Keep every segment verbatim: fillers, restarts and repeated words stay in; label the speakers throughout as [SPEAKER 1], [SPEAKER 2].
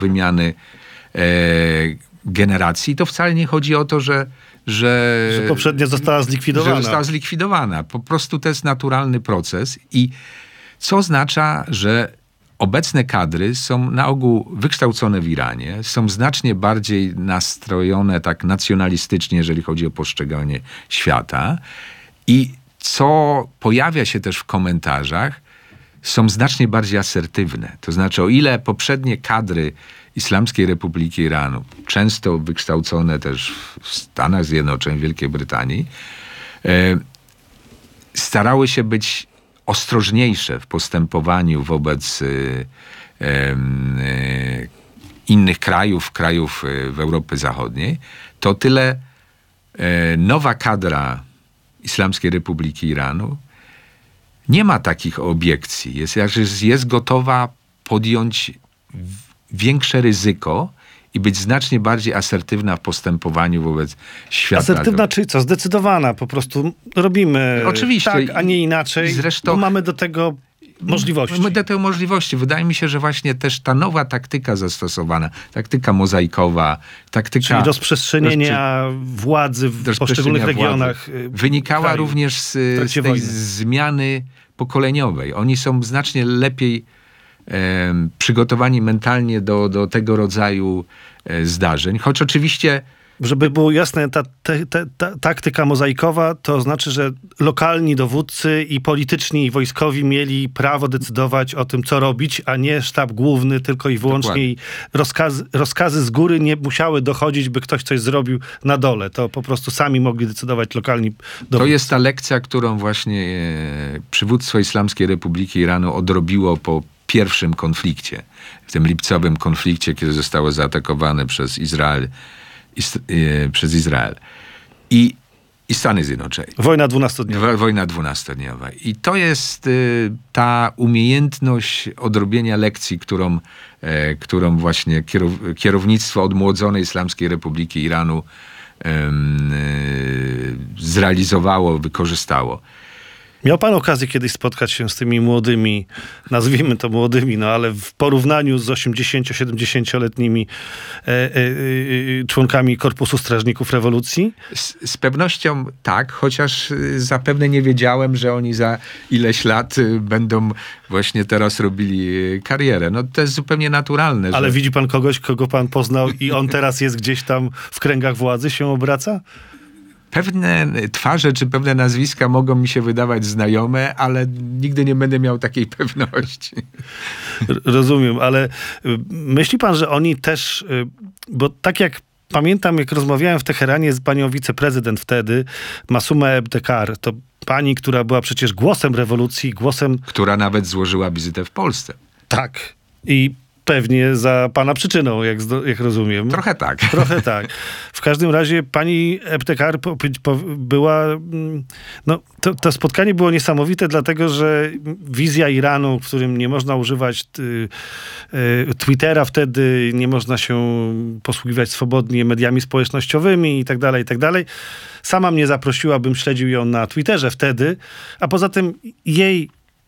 [SPEAKER 1] wymiany e, generacji. To wcale nie chodzi o to, że Że,
[SPEAKER 2] że poprzednia została zlikwidowana.
[SPEAKER 1] Że została zlikwidowana. Po prostu to jest naturalny proces i co oznacza, że obecne kadry są na ogół wykształcone w Iranie, są znacznie bardziej nastrojone tak nacjonalistycznie, jeżeli chodzi o postrzeganie świata i co pojawia się też w komentarzach, są znacznie bardziej asertywne. To znaczy, o ile poprzednie kadry Islamskiej Republiki Iranu, często wykształcone też w Stanach Zjednoczonych, Wielkiej Brytanii, e, starały się być ostrożniejsze w postępowaniu wobec e, e, innych krajów, krajów w Europie Zachodniej, to tyle e, nowa kadra Islamskiej Republiki Iranu nie ma takich obiekcji. Jest, jest gotowa podjąć większe ryzyko i być znacznie bardziej asertywna w postępowaniu wobec świata.
[SPEAKER 2] Asertywna, czyli co? Zdecydowana. Po prostu robimy
[SPEAKER 1] Oczywiście.
[SPEAKER 2] tak, a nie inaczej.
[SPEAKER 1] Zresztą
[SPEAKER 2] bo mamy do tego możliwości.
[SPEAKER 1] Mamy do tego możliwości. Wydaje mi się, że właśnie też ta nowa taktyka zastosowana, taktyka mozaikowa, taktyka...
[SPEAKER 2] Czyli rozprzestrzenienia rozprze... władzy w poszczególnych regionach.
[SPEAKER 1] Wynikała kraju, również z, z tej wojny. zmiany pokoleniowej. Oni są znacznie lepiej e, przygotowani mentalnie do, do tego rodzaju e, zdarzeń. Choć oczywiście...
[SPEAKER 2] Żeby było jasne, ta, te, te, ta taktyka mozaikowa to znaczy, że lokalni dowódcy i polityczni i wojskowi mieli prawo decydować o tym, co robić, a nie sztab główny tylko i wyłącznie. Rozkazy, rozkazy z góry nie musiały dochodzić, by ktoś coś zrobił na dole. To po prostu sami mogli decydować lokalni dowódcy.
[SPEAKER 1] To jest ta lekcja, którą właśnie e, przywództwo Islamskiej Republiki Iranu odrobiło po pierwszym konflikcie. W tym lipcowym konflikcie, kiedy zostało zaatakowane przez Izrael przez Izrael i, i Stany Zjednoczone.
[SPEAKER 2] Wojna dwunastodniowa.
[SPEAKER 1] Wojna dwunastodniowa. I to jest y, ta umiejętność odrobienia lekcji, którą, e, którą właśnie kierow, kierownictwo odmłodzonej Islamskiej Republiki Iranu e, e, zrealizowało, wykorzystało.
[SPEAKER 2] Miał pan okazję kiedyś spotkać się z tymi młodymi, nazwijmy to młodymi, no ale w porównaniu z osiemdziesięcio-siedemdziesięcioletnimi e, e, e, członkami Korpusu Strażników Rewolucji?
[SPEAKER 1] Z, z pewnością tak, chociaż zapewne nie wiedziałem, że oni za ileś lat będą właśnie teraz robili karierę. No to jest zupełnie naturalne.
[SPEAKER 2] Ale
[SPEAKER 1] że...
[SPEAKER 2] widzi pan kogoś, kogo pan poznał i on teraz jest gdzieś tam w kręgach władzy, się obraca?
[SPEAKER 1] Pewne twarze czy pewne nazwiska mogą mi się wydawać znajome, ale nigdy nie będę miał takiej pewności.
[SPEAKER 2] Rozumiem, ale myśli pan, że oni też, bo tak jak pamiętam, jak rozmawiałem w Teheranie z panią wiceprezydent wtedy, Masumeh Ebtekar, to pani, która była przecież głosem rewolucji, głosem...
[SPEAKER 1] Która nawet złożyła wizytę w Polsce.
[SPEAKER 2] Tak. I pewnie za pana przyczyną, jak, jak rozumiem.
[SPEAKER 1] Trochę tak.
[SPEAKER 2] Trochę tak. W każdym razie pani Ebtekar po, po, była... No, to, to spotkanie było niesamowite, dlatego że wizja Iranu, w którym nie można używać y, y, Twittera wtedy, nie można się posługiwać swobodnie mediami społecznościowymi i tak dalej, i tak dalej. Sama mnie zaprosiła, bym śledził ją na Twitterze wtedy, a poza tym jej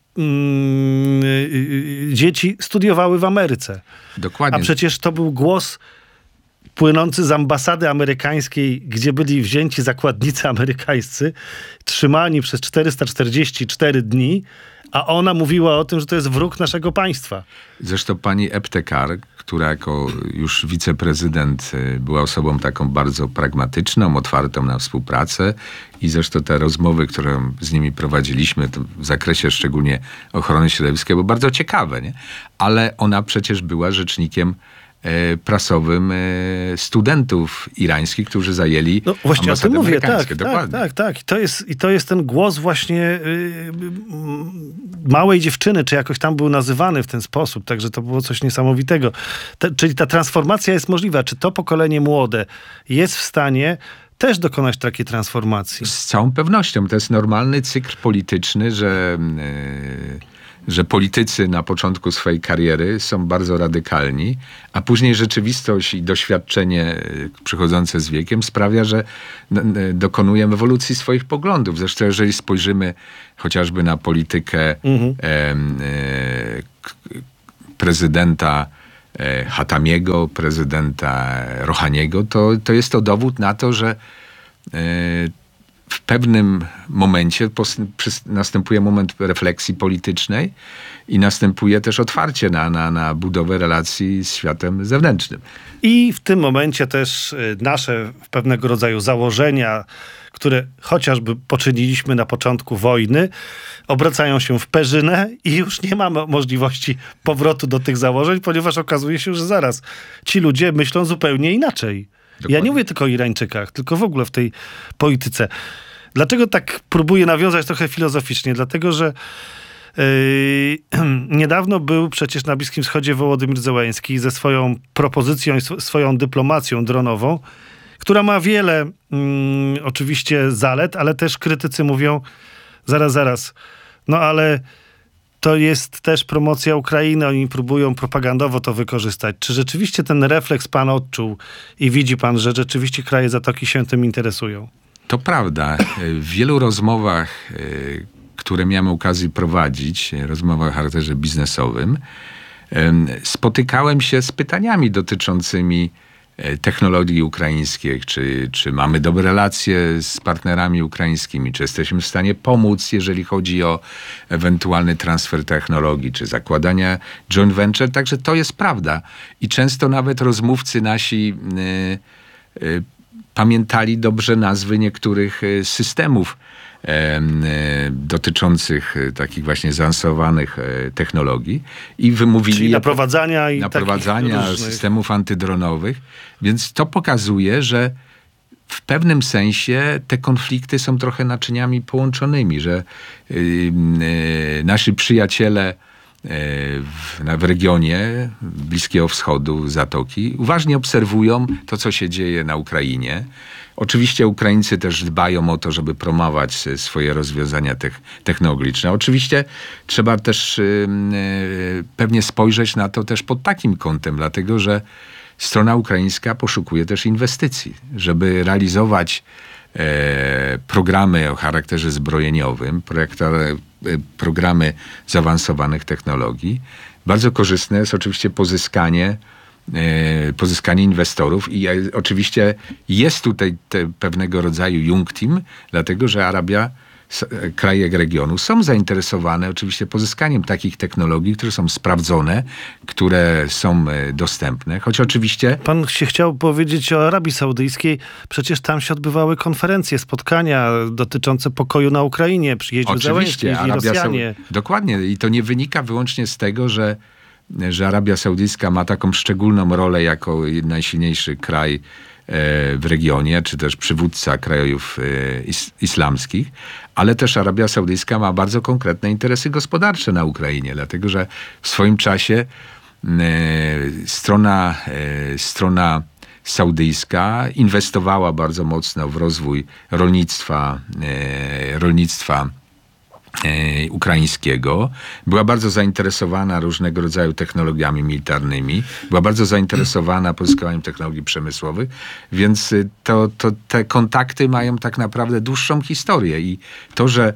[SPEAKER 2] dzieci studiowały w Ameryce.
[SPEAKER 1] Dokładnie.
[SPEAKER 2] A przecież to był głos płynący z ambasady amerykańskiej, gdzie byli wzięci zakładnicy amerykańscy, trzymani przez czterysta czterdzieści cztery dni, a ona mówiła o tym, że to jest wróg naszego państwa.
[SPEAKER 1] Zresztą pani Ebtekar, która jako już wiceprezydent była osobą taką bardzo pragmatyczną, otwartą na współpracę i zresztą te rozmowy, które z nimi prowadziliśmy to w zakresie szczególnie ochrony środowiska, były bardzo ciekawe, nie? Ale ona przecież była rzecznikiem prasowym studentów irańskich, którzy zajęli
[SPEAKER 2] no właśnie o tym mówię, tak,
[SPEAKER 1] dokładnie.
[SPEAKER 2] tak, tak, tak. I to jest, i to jest ten głos właśnie yy, małej dziewczyny, czy jakoś tam był nazywany w ten sposób, także to było coś niesamowitego. Te, czyli ta transformacja jest możliwa. Czy to pokolenie młode jest w stanie też dokonać takiej transformacji?
[SPEAKER 1] Z całą pewnością. To jest normalny cykl polityczny, że yy, że politycy na początku swojej kariery są bardzo radykalni, a później rzeczywistość i doświadczenie przychodzące z wiekiem sprawia, że dokonujemy ewolucji swoich poglądów. Zresztą jeżeli spojrzymy chociażby na politykę mhm. e, e, prezydenta Hatamiego, prezydenta Rohaniego, to, to jest to dowód na to, że w pewnym momencie następuje moment refleksji politycznej i następuje też otwarcie na, na, na budowę relacji z światem zewnętrznym.
[SPEAKER 2] I w tym momencie też nasze pewnego rodzaju założenia, które chociażby poczyniliśmy na początku wojny, obracają się w perzynę i już nie mamy możliwości powrotu do tych założeń, ponieważ okazuje się, że zaraz ci ludzie myślą zupełnie inaczej. Dokładnie. Ja nie mówię tylko o Irańczykach, tylko w ogóle w tej polityce. Dlaczego tak próbuję nawiązać trochę filozoficznie? Dlatego, że Yy, niedawno był przecież na Bliskim Wschodzie Wołodymyr Zełenski ze swoją propozycją i sw- swoją dyplomacją dronową, która ma wiele mm, oczywiście zalet, ale też krytycy mówią, zaraz, zaraz, no ale to jest też promocja Ukrainy, oni próbują propagandowo to wykorzystać. Czy rzeczywiście ten refleks pan odczuł i widzi pan, że rzeczywiście kraje Zatoki się tym interesują?
[SPEAKER 1] To prawda. W wielu rozmowach, które miałem okazję prowadzić, rozmowach o charakterze biznesowym, spotykałem się z pytaniami dotyczącymi technologii ukraińskich, czy, czy mamy dobre relacje z partnerami ukraińskimi, czy jesteśmy w stanie pomóc, jeżeli chodzi o ewentualny transfer technologii, czy zakładania joint venture. Także to jest prawda. I często nawet rozmówcy nasi y, y, pamiętali dobrze nazwy niektórych systemów dotyczących takich właśnie zaawansowanych technologii i wymówili...
[SPEAKER 2] Czyli naprowadzania i
[SPEAKER 1] naprowadzania systemów antydronowych. Więc to pokazuje, że w pewnym sensie te konflikty są trochę naczyniami połączonymi, że yy, yy, nasi przyjaciele W, w regionie Bliskiego Wschodu, Zatoki, uważnie obserwują to, co się dzieje na Ukrainie. Oczywiście Ukraińcy też dbają o to, żeby promować swoje rozwiązania tech, technologiczne. Oczywiście trzeba też yy, pewnie spojrzeć na to też pod takim kątem, dlatego że strona ukraińska poszukuje też inwestycji, żeby realizować e, programy o charakterze zbrojeniowym, projekta, programy zaawansowanych technologii. Bardzo korzystne jest oczywiście pozyskanie, e, pozyskanie inwestorów i e, oczywiście jest tutaj te pewnego rodzaju Young Team, dlatego że Arabia, s, kraje regionu są zainteresowane oczywiście pozyskaniem takich technologii, które są sprawdzone, które są e, dostępne, choć oczywiście...
[SPEAKER 2] Pan się chciał powiedzieć o Arabii Saudyjskiej. Przecież tam się odbywały konferencje, spotkania dotyczące pokoju na Ukrainie. Przyjeździł Zełenski, jeździli Rosjanie.
[SPEAKER 1] Sau... Dokładnie. I to nie wynika wyłącznie z tego, że, że Arabia Saudyjska ma taką szczególną rolę jako najsilniejszy kraj w regionie, czy też przywódca krajów is- islamskich, ale też Arabia Saudyjska ma bardzo konkretne interesy gospodarcze na Ukrainie, dlatego że w swoim czasie e, strona, e, strona saudyjska inwestowała bardzo mocno w rozwój rolnictwa, e, rolnictwa E, ukraińskiego. Była bardzo zainteresowana różnego rodzaju technologiami militarnymi. Była bardzo zainteresowana pozyskiwaniem technologii przemysłowych, więc to, to te kontakty mają tak naprawdę dłuższą historię i to, że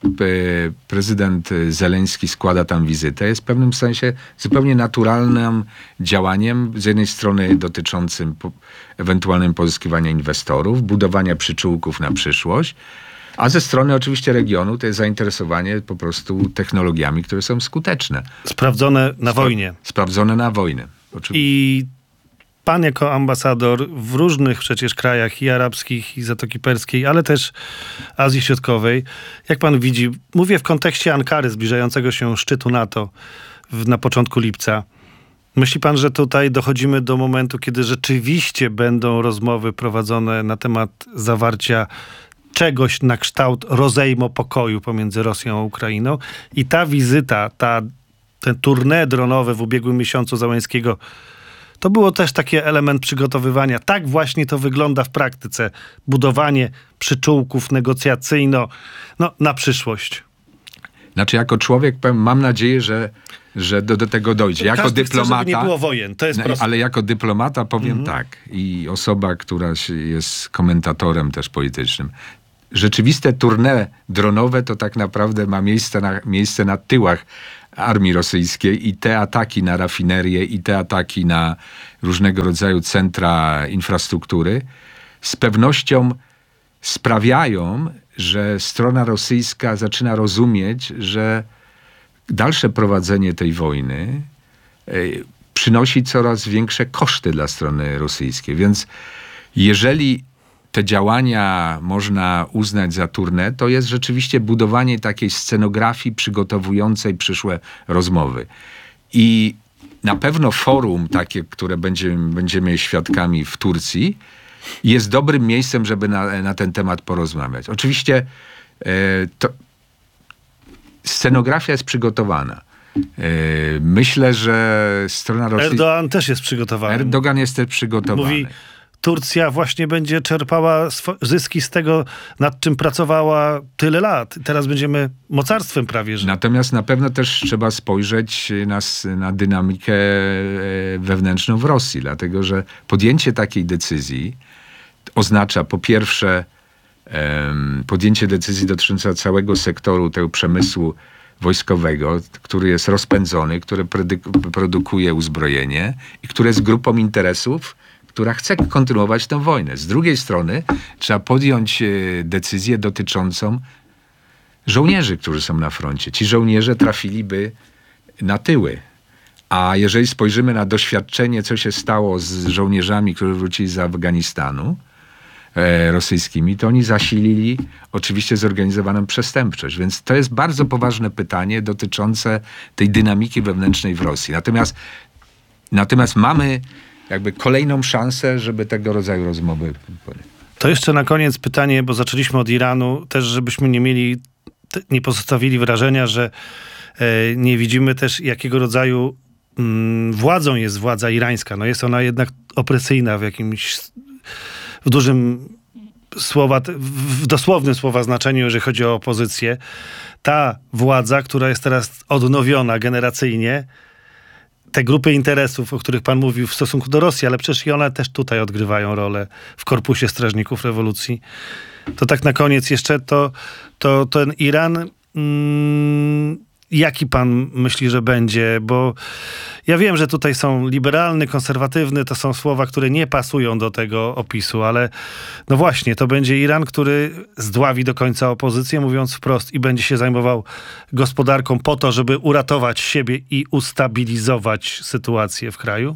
[SPEAKER 1] prezydent Zełenski składa tam wizytę, jest w pewnym sensie zupełnie naturalnym działaniem, z jednej strony dotyczącym po, ewentualnym pozyskiwania inwestorów, budowania przyczółków na przyszłość, a ze strony oczywiście regionu to jest zainteresowanie po prostu technologiami, które są skuteczne.
[SPEAKER 2] Sprawdzone na Spra- wojnie.
[SPEAKER 1] Sprawdzone na wojnę. Oczywiście.
[SPEAKER 2] I pan jako ambasador w różnych przecież krajach i arabskich, i Zatoki Perskiej, ale też Azji Środkowej, jak pan widzi, mówię w kontekście Ankary, zbliżającego się szczytu NATO w, na początku lipca. Myśli pan, że tutaj dochodzimy do momentu, kiedy rzeczywiście będą rozmowy prowadzone na temat zawarcia czegoś na kształt rozejmu pokoju pomiędzy Rosją a Ukrainą i ta wizyta, ta, ten tournée dronowe w ubiegłym miesiącu Zełenskiego, to było też taki element przygotowywania. Tak właśnie to wygląda w praktyce. Budowanie przyczółków negocjacyjno no, na przyszłość.
[SPEAKER 1] Znaczy jako człowiek mam nadzieję, że, że do, do tego dojdzie. Jako
[SPEAKER 2] Każdy
[SPEAKER 1] dyplomata,
[SPEAKER 2] chce, żeby nie było wojen. To jest
[SPEAKER 1] no,
[SPEAKER 2] proste.
[SPEAKER 1] Ale jako dyplomata powiem
[SPEAKER 2] mhm.
[SPEAKER 1] tak i osoba, która jest komentatorem też politycznym, rzeczywiste tournée dronowe to tak naprawdę ma miejsce na, miejsce na tyłach armii rosyjskiej i te ataki na rafinerie i te ataki na różnego rodzaju centra infrastruktury z pewnością sprawiają, że strona rosyjska zaczyna rozumieć, że dalsze prowadzenie tej wojny y, przynosi coraz większe koszty dla strony rosyjskiej. Więc jeżeli te działania można uznać za turne, to jest rzeczywiście budowanie takiej scenografii przygotowującej przyszłe rozmowy. I na pewno forum takie, które będziemy, będziemy świadkami w Turcji, jest dobrym miejscem, żeby na, na ten temat porozmawiać. Oczywiście e, to, scenografia jest przygotowana. E, myślę, że strona rosyjska...
[SPEAKER 2] Erdoğan też jest przygotowany.
[SPEAKER 1] Erdogan jest też przygotowany.
[SPEAKER 2] Mówi, Turcja właśnie będzie czerpała zyski z tego, nad czym pracowała tyle lat. Teraz będziemy mocarstwem prawie, że...
[SPEAKER 1] Natomiast na pewno też trzeba spojrzeć na, na dynamikę wewnętrzną w Rosji, dlatego że podjęcie takiej decyzji oznacza po pierwsze um, podjęcie decyzji dotyczącej całego sektoru tego przemysłu wojskowego, który jest rozpędzony, który produ- produkuje uzbrojenie i który jest grupą interesów, która chce kontynuować tę wojnę. Z drugiej strony trzeba podjąć decyzję dotyczącą żołnierzy, którzy są na froncie. Ci żołnierze trafiliby na tyły. A jeżeli spojrzymy na doświadczenie, co się stało z żołnierzami, którzy wrócili z Afganistanu e, rosyjskimi, to oni zasilili oczywiście zorganizowaną przestępczość. Więc to jest bardzo poważne pytanie dotyczące tej dynamiki wewnętrznej w Rosji. Natomiast, natomiast mamy jakby kolejną szansę, żeby tego rodzaju rozmowy...
[SPEAKER 2] To jeszcze na koniec pytanie, bo zaczęliśmy od Iranu, też żebyśmy nie mieli, nie pozostawili wrażenia, że e, nie widzimy też jakiego rodzaju mm, władzą jest władza irańska. No jest ona jednak opresyjna w jakimś, w dużym słowa, w dosłownym słowa znaczeniu, jeżeli chodzi o opozycję. Ta władza, która jest teraz odnowiona generacyjnie, te grupy interesów, o których pan mówił w stosunku do Rosji, ale przecież i one też tutaj odgrywają rolę w korpusie strażników rewolucji. To tak na koniec jeszcze to, to ten Iran, mm, jaki pan myśli, że będzie? Bo ja wiem, że tutaj są liberalny, konserwatywny, to są słowa, które nie pasują do tego opisu, ale no właśnie, to będzie Iran, który zdławi do końca opozycję, mówiąc wprost, i będzie się zajmował gospodarką po to, żeby uratować siebie i ustabilizować sytuację w kraju?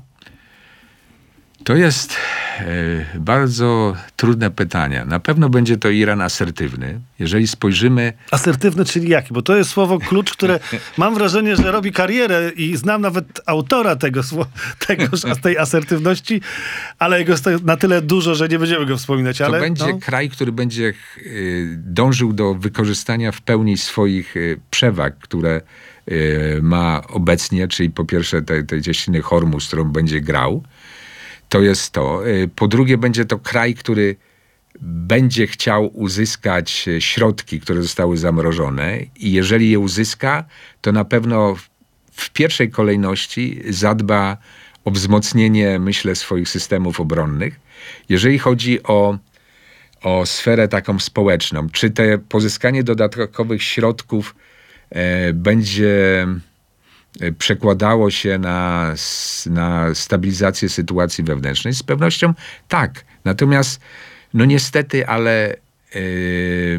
[SPEAKER 1] To jest e, bardzo trudne pytanie. Na pewno będzie to Iran asertywny. Jeżeli spojrzymy...
[SPEAKER 2] Asertywny, czyli jaki? Bo to jest słowo klucz, które mam wrażenie, że robi karierę i znam nawet autora tego, tego tej asertywności, ale jego jest na tyle dużo, że nie będziemy go wspominać. Ale,
[SPEAKER 1] to będzie
[SPEAKER 2] no.
[SPEAKER 1] kraj, który będzie y, dążył do wykorzystania w pełni swoich y, przewag, które y, ma obecnie, czyli po pierwsze tej, tej cieśniny Hormuz, którą będzie grał. To jest to. Po drugie, będzie to kraj, który będzie chciał uzyskać środki, które zostały zamrożone i jeżeli je uzyska, to na pewno w pierwszej kolejności zadba o wzmocnienie, myślę, swoich systemów obronnych. Jeżeli chodzi o, o sferę taką społeczną, czy te pozyskanie dodatkowych środków e, będzie... przekładało się na, na stabilizację sytuacji wewnętrznej? Z pewnością tak. Natomiast, no niestety, ale, yy,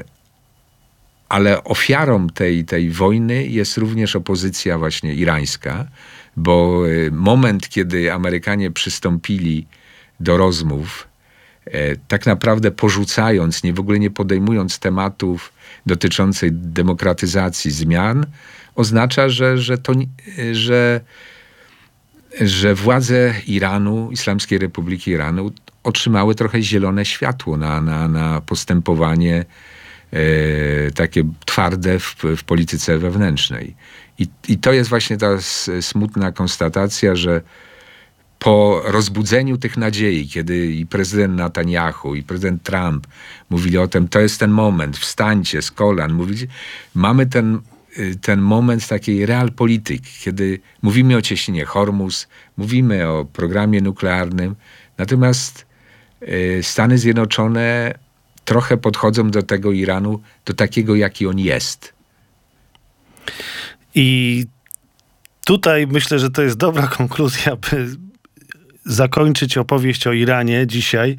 [SPEAKER 1] ale ofiarą tej, tej wojny jest również opozycja właśnie irańska, bo moment, kiedy Amerykanie przystąpili do rozmów, e, tak naprawdę porzucając, nie w ogóle nie podejmując tematów dotyczących demokratyzacji, zmian, oznacza, że, że, to, że, że władze Iranu, Islamskiej Republiki Iranu otrzymały trochę zielone światło na, na, na postępowanie e, takie twarde w, w polityce wewnętrznej. I, I to jest właśnie ta smutna konstatacja, że po rozbudzeniu tych nadziei, kiedy i prezydent Netanyahu, i prezydent Trump mówili o tym, to jest ten moment, wstańcie z kolan, mówili, mamy ten ten moment takiej realpolityki, kiedy mówimy o cieśninie Hormuz, mówimy o programie nuklearnym, natomiast y, Stany Zjednoczone trochę podchodzą do tego Iranu, do takiego, jaki on jest.
[SPEAKER 2] I tutaj myślę, że to jest dobra konkluzja, by zakończyć opowieść o Iranie dzisiaj,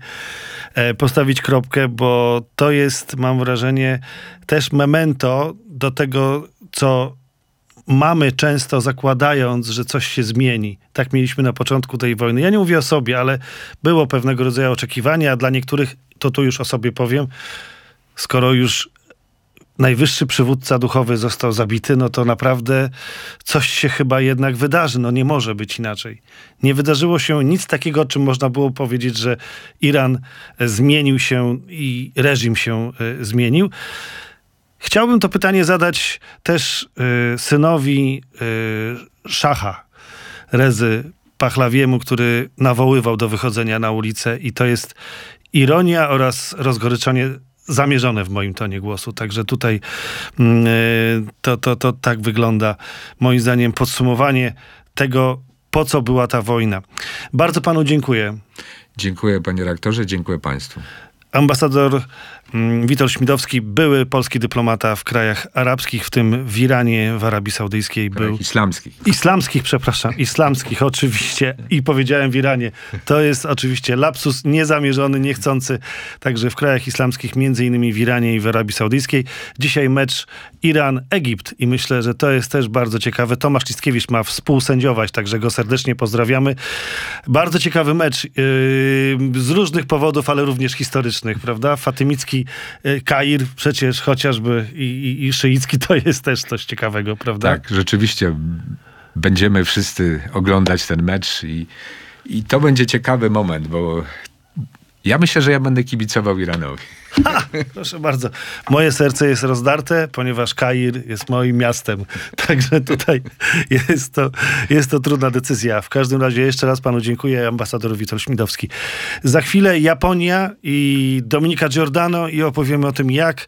[SPEAKER 2] postawić kropkę, bo to jest, mam wrażenie, też memento do tego, co mamy często zakładając, że coś się zmieni. Tak mieliśmy na początku tej wojny. Ja nie mówię o sobie, ale było pewnego rodzaju oczekiwania, a dla niektórych, to tu już o sobie powiem, skoro już najwyższy przywódca duchowy został zabity, no to naprawdę coś się chyba jednak wydarzy. No nie może być inaczej. Nie wydarzyło się nic takiego, o czym można było powiedzieć, że Iran zmienił się i reżim się y, zmienił. Chciałbym to pytanie zadać też y, synowi y, szacha, Rezy Pahlawiemu, który nawoływał do wychodzenia na ulicę, i to jest ironia oraz rozgoryczenie zamierzone w moim tonie głosu. Także tutaj y, to, to, to tak wygląda moim zdaniem podsumowanie tego, po co była ta wojna. Bardzo panu dziękuję.
[SPEAKER 1] Dziękuję, panie rektorze, dziękuję państwu.
[SPEAKER 2] Ambasador Witold Śmidowski, były polski dyplomata w krajach arabskich, w tym w Iranie, w Arabii Saudyjskiej.
[SPEAKER 1] W krajach
[SPEAKER 2] był
[SPEAKER 1] islamskich.
[SPEAKER 2] Islamskich, przepraszam. Islamskich, oczywiście. I powiedziałem w Iranie. To jest oczywiście lapsus niezamierzony, niechcący. Także w krajach islamskich, między innymi w Iranie i w Arabii Saudyjskiej. Dzisiaj mecz Iran-Egipt i myślę, że to jest też bardzo ciekawe. Tomasz Lickiewicz ma współsędziować, także go serdecznie pozdrawiamy. Bardzo ciekawy mecz yy, z różnych powodów, ale również historycznych, prawda? Fatymicki Kair przecież chociażby i, i, i szyicki to jest też coś ciekawego, prawda?
[SPEAKER 1] Tak, rzeczywiście będziemy wszyscy oglądać ten mecz i, i to będzie ciekawy moment, bo ja myślę, że ja będę kibicował Iranowi.
[SPEAKER 2] Ha, proszę bardzo. Moje serce jest rozdarte, ponieważ Kair jest moim miastem. Także tutaj jest to, jest to trudna decyzja. W każdym razie jeszcze raz panu dziękuję, ambasador Witold Śmidowski. Za chwilę Japonia i Dominika Giordano i opowiemy o tym, jak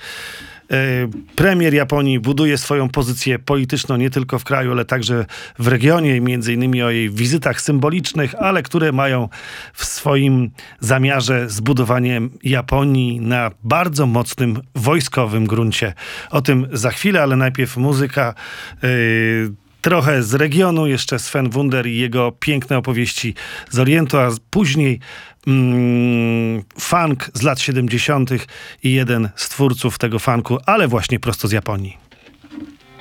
[SPEAKER 2] premier Japonii buduje swoją pozycję polityczną nie tylko w kraju, ale także w regionie, między innymi o jej wizytach symbolicznych, ale które mają w swoim zamiarze zbudowanie Japonii na bardzo mocnym wojskowym gruncie. O tym za chwilę, ale najpierw muzyka. Yy, Trochę z regionu, jeszcze Sven Wunder i jego piękne opowieści z Orientu, a później mm, funk z lat siedemdziesiątych i jeden z twórców tego funku, ale właśnie prosto z Japonii.